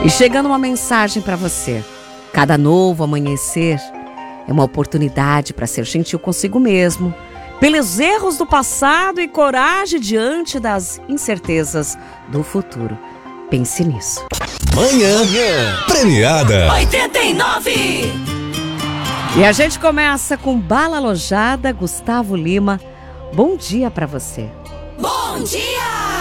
E chegando uma mensagem para você. Cada novo amanhecer é uma oportunidade para ser gentil consigo mesmo, pelos erros do passado e coragem diante das incertezas do futuro. Pense nisso. Manhã Premiada 89. E a gente começa com Bala Alojada, Gustavo Lima. Bom dia para você. Bom dia!